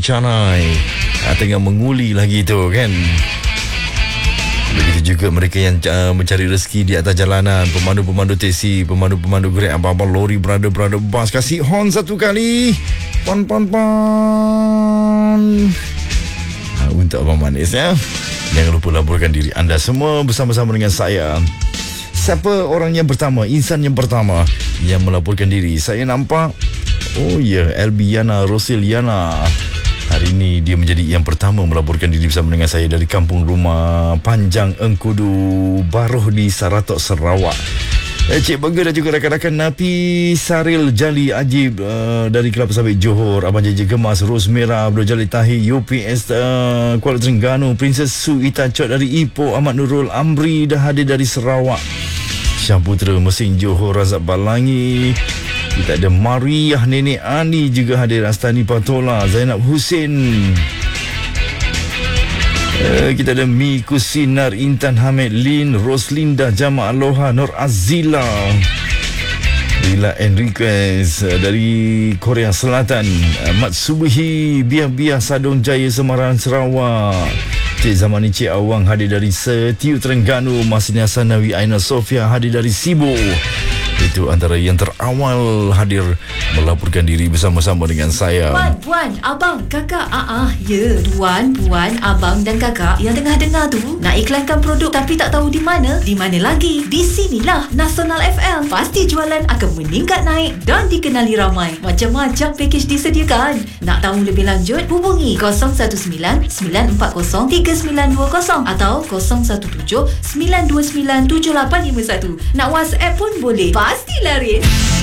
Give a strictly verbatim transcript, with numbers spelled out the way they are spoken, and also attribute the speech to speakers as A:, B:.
A: canai uh, tengah menguli lagi tu kan. Begitu juga mereka yang uh, mencari rezeki di atas jalanan, pemandu-pemandu teksi, pemandu-pemandu Grab, abang-abang lori, berada-berada bas, kasih horn satu kali. Pon pon pon. Uh, untuk abang manis ya. Jangan lupa laporkan diri anda semua bersama-sama dengan saya. Siapa orang yang pertama, insan yang pertama yang melaporkan diri? Saya nampak, oh ya, Elbiana Rosiliana. Hari ini dia menjadi yang pertama melaporkan diri bersama dengan saya dari kampung rumah Panjang Engkudu Baruh di Saratok, Sarawak. Eh, Cik Burger dan juga rakan-rakan Napi Saril Jali Ajib uh, dari Kelapa Sawit Johor, Abang J J Gemas, Ros Merah, Abdul Jalil Tahir, U P S uh, Kuala Terengganu, Princess Su Ita Chot dari Ipoh, Ahmad Nurul Amri dah hadir dari Sarawak, Syah Putra Mesin Johor, Razak Balangi. Kita ada Mariah Nenek Ani juga hadir, Astani Patola, Zainab Hussein. Uh, kita ada Miku Sinar, Intan Hamid, Lin, Roslinda, Jama Aloha, Nur Azila, Lila Enriquez uh, dari Korea Selatan, uh, Mat Subuhi, Biah-Biah Sadong Jaya, Semarang, Sarawak. Cik Zamani Cik Awang hadir dari Setiu Terengganu, Masnya Sanawi Aina Sofia hadir dari Sibu. Itu antara yang terawal hadir melaporkan diri bersama-sama dengan saya.
B: Puan, puan, abang, kakak. Ah, ah, ya. Tuan, puan, abang dan kakak yang tengah dengar tu nak iklankan produk tapi tak tahu di mana. Di mana lagi? Di sinilah Nasional F M. Pasti jualan akan meningkat naik dan dikenali ramai. Macam-macam pakej disediakan. Nak tahu lebih lanjut? Hubungi kosong satu sembilan sembilan empat kosong tiga sembilan dua kosong atau kosong satu tujuh sembilan dua sembilan tujuh lapan lima satu. Nak WhatsApp pun boleh. Pasti laris.